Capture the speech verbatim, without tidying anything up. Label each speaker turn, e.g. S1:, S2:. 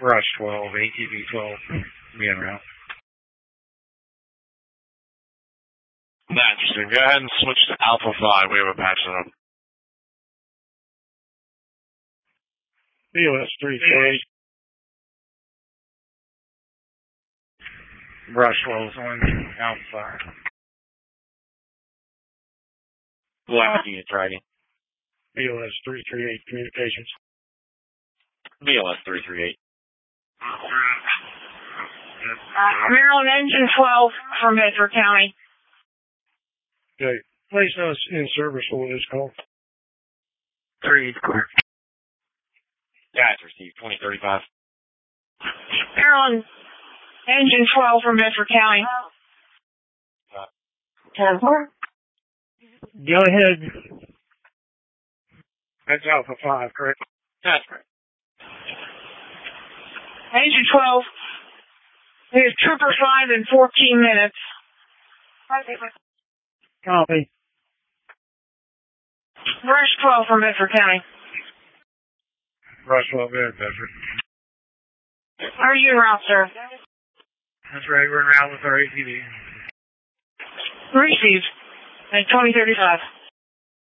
S1: Rush twelve, A T V twelve, being around.
S2: That's interesting. Go ahead and switch to Alpha five. We have a patch on them.
S1: B O S three three eight. Rush twelve on Alpha five.
S2: Black unit tracking.
S1: B O S three three eight communications.
S2: B O S three three eight.
S3: Uh, Maryland Engine twelve from Medford County.
S1: Okay. Place us in service for this call.
S2: Three clear. Yeah, it's received. twenty thirty-five.
S3: Maryland Engine twelve from Medford County.
S1: ten four. Go ahead. That's Alpha five, correct?
S2: That's correct.
S3: Engine twelve. We have Trooper five in fourteen minutes.
S1: Copy.
S3: Rush twelve from Medford County.
S1: Rush twelve, there, Bedford.
S3: Are you en route, sir?
S1: That's right, we're in route with our A T V.
S3: Received. At twenty thirty-five.